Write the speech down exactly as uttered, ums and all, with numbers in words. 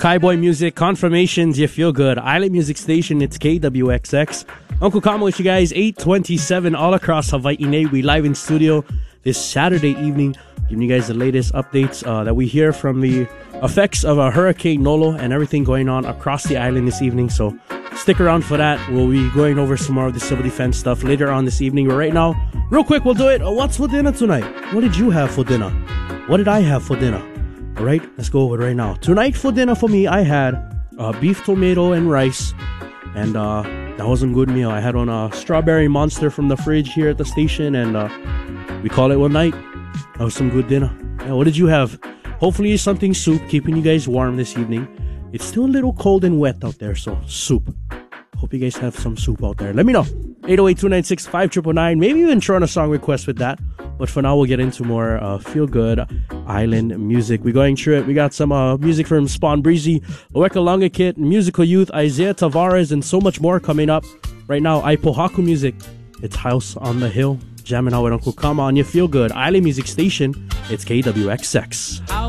Kaiboy Music, Confirmations, You Feel Good. Island Music Station, it's K W X X. Uncle Kama with you guys, eight twenty-seven all across Hawaii. We live in studio this Saturday evening, giving you guys the latest updates uh, that we hear from the effects of a Hurricane Nolo and everything going on across the island this evening. So stick around for that. We'll be going over some more of the civil defense stuff later on this evening. But right now, real quick, we'll do it. What's for dinner tonight? What did you have for dinner? What did I have for dinner? All right, let's go over it right now. Tonight for dinner for me, I had uh, beef, tomato, and rice. And uh, that was a good meal. I had on a strawberry monster from the fridge here at the station. And uh, we call it one night. That was some good dinner. Yeah, what did you have? Hopefully it's something soup, keeping you guys warm this evening. It's still a little cold and wet out there, so soup. Hope you guys have some soup out there. Let me know. eight oh eight, two nine six, five nine nine nine. Maybe even throw in a song request with that. But for now, we'll get into more uh, feel-good island music. We're going through it. We got some uh, music from Spawn Breezy, Loeka Longa Kit, Musical Youth, Isaiah Tavares, and so much more coming up. Right now, Aipohaku Music. It's House on the Hill. Jamming out with Uncle Kama on your feel-good island music station. It's K W X X.